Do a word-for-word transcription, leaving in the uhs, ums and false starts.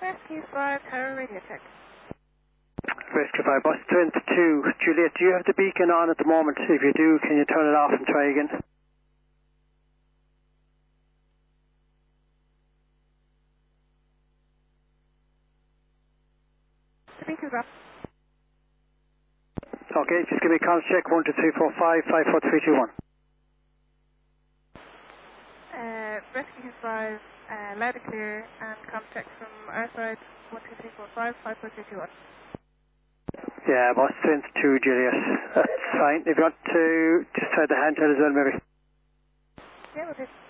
Rescue five, Tower radio check. Rescue five, bus strength two. Juliet, do you have the beacon on at the moment? If you do, can you turn it off and try again? The beacon's up. Okay, just give me a comms check. one two three four five, five four three two one. Uh, Rescue five, uh, loud and clear, and comms check from our side, one two three four five, five four three two one. Yeah, bus strength two, Juliet. That's fine. If you want to just try the handheld as well, maybe. Yeah, we'll do.